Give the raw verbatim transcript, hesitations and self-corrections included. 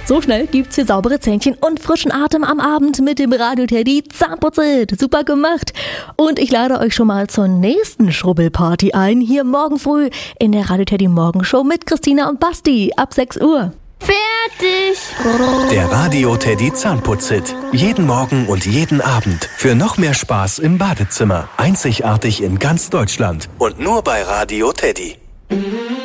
So schnell gibt's hier saubere Zähnchen und frischen Atem am Abend mit dem Radio Teddy Zahnputzit. Super gemacht. Und ich lade euch schon mal zur nächsten Schrubbelparty ein. Hier morgen früh in der Radio Teddy Morgenshow mit Christina und Basti ab sechs Uhr. Fertig! Der Radio Teddy Zahnputzit. Jeden Morgen und jeden Abend. Für noch mehr Spaß im Badezimmer. Einzigartig in ganz Deutschland. Und nur bei Radio Teddy.